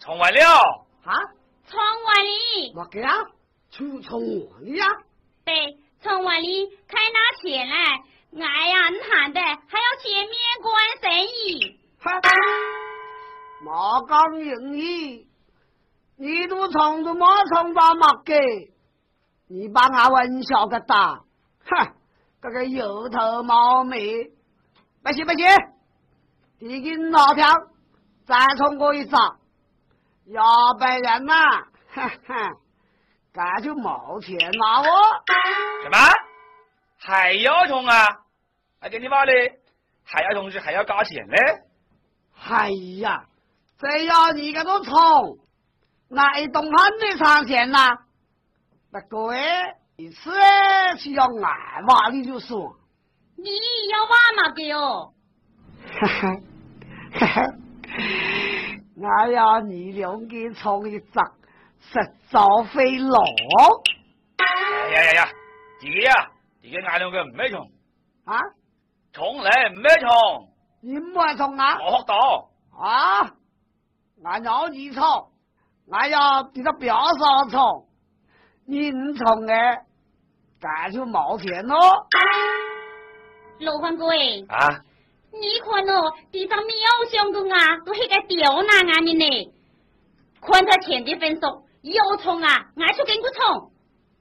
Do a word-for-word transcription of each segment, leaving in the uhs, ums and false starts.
冲完了。 啊？ 冲完里。 我给啊，出冲我里呀？ 对，冲完里开拿钱来，俺呀喊的还要前面关生意。 哈，毛讲英语，你都冲都没冲到乜嘅？你把我玩笑个打，哼，这个油头毛尾，不行不行，你给老条再冲过一招，要不然呐，哈哈，这就没钱拿我。 什么？还要冲啊？还给你话嘞？还要冲是还要加钱嘞？ 哎呀，只要你个都冲，那一动汉的上钱呐。不过哎，一次只要俺挖你就说， 你要挖嘛给哦？ 哈哈，哈哈，我要你两个冲一张，实招飞龙。 哎呀呀呀，这个呀，这个俺两个唔咩冲啊？ 冲嚟唔咩冲？ 你唔系冲啊？ 我学到啊！俺要你冲，俺要你个表上冲。你唔冲嘅，咱就冇钱咯。 老番哥诶， 啊！ 你看哦，地上庙上个啊，都迄个刁难俺的呢。看他钱的分数，要冲啊，俺就跟佢冲。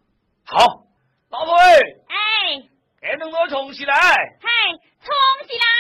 好，老婆， 哎， 给能够冲起来。 嗨，冲起来！